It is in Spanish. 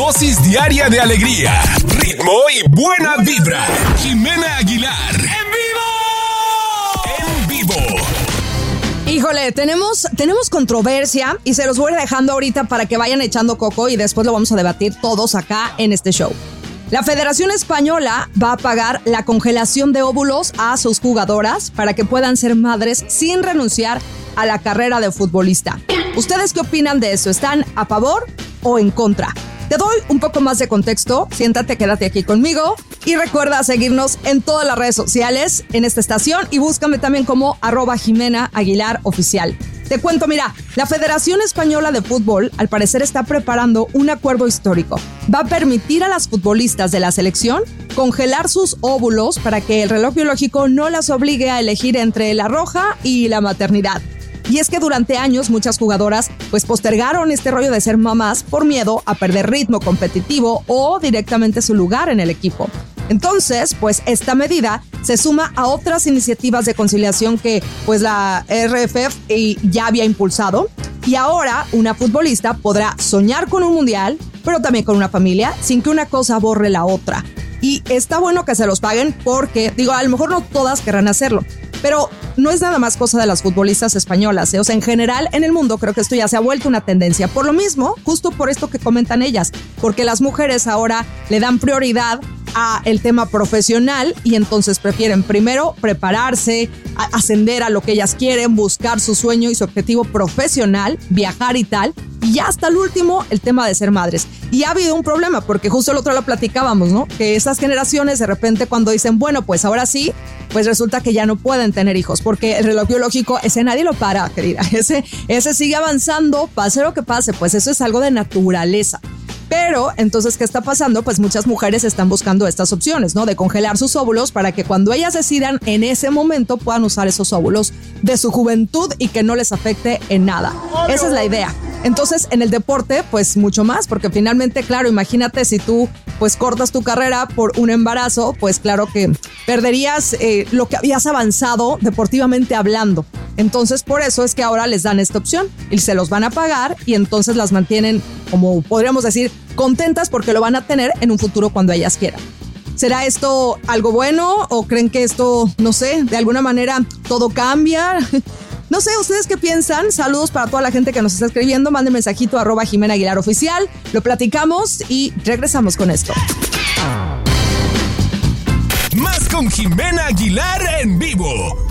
dosis diaria de alegría, ritmo y buena vibra. Jimena Aguilar. ¡En vivo! Híjole, tenemos controversia y se los voy dejando ahorita para que vayan echando coco y después lo vamos a debatir todos acá en este show. La Federación Española va a pagar la congelación de óvulos a sus jugadoras para que puedan ser madres sin renunciar a la carrera de futbolista. ¿Ustedes qué opinan de eso? ¿Están a favor o en contra? Te doy un poco más de contexto. Siéntate, quédate aquí conmigo y recuerda seguirnos en todas las redes sociales en esta estación y búscame también como @JimenaAguilarOficial. Te cuento, mira, la Federación Española de Fútbol al parecer está preparando un acuerdo histórico. Va a permitir a las futbolistas de la selección congelar sus óvulos para que el reloj biológico no las obligue a elegir entre la roja y la maternidad. Y es que durante años muchas jugadoras pues postergaron este rollo de ser mamás por miedo a perder ritmo competitivo o directamente su lugar en el equipo. Entonces, pues esta medida se suma a otras iniciativas de conciliación que pues la RFF ya había impulsado. Y ahora una futbolista podrá soñar con un mundial, pero también con una familia, sin que una cosa borre la otra. Y está bueno que se los paguen porque, digo, a lo mejor no todas querrán hacerlo, pero no es nada más cosa de las futbolistas españolas, ¿eh? O sea, en general en el mundo creo que esto ya se ha vuelto una tendencia. Por lo mismo, justo por esto que comentan ellas, porque las mujeres ahora le dan prioridad a el tema profesional y entonces prefieren primero prepararse, ascender a lo que ellas quieren, buscar su sueño y su objetivo profesional, viajar y tal, y ya hasta el último el tema de ser madres. Y ha habido un problema porque justo el otro lo platicábamos, ¿no? Que esas generaciones de repente cuando dicen, bueno, pues ahora sí, pues resulta que ya no pueden tener hijos porque el reloj biológico, ese nadie lo para, querida, ese sigue avanzando, pase lo que pase, pues eso es algo de naturaleza. Pero, entonces, ¿qué está pasando? Pues muchas mujeres están buscando estas opciones, ¿no? De congelar sus óvulos para que cuando ellas decidan en ese momento puedan usar esos óvulos de su juventud y que no les afecte en nada. Esa es la idea. Entonces, en el deporte, pues mucho más, porque finalmente, claro, imagínate si tú pues cortas tu carrera por un embarazo, pues claro que perderías lo que habías avanzado deportivamente hablando. Entonces, por eso es que ahora les dan esta opción y se los van a pagar y entonces las mantienen, como podríamos decir, contentas porque lo van a tener en un futuro cuando ellas quieran. ¿Será esto algo bueno o creen que esto, no sé, de alguna manera todo cambia? No sé, ¿ustedes qué piensan? Saludos para toda la gente que nos está escribiendo. Manden mensajito a @JimenaAguilarOficial. Lo platicamos y regresamos con esto. Más con Jimena Aguilar en vivo.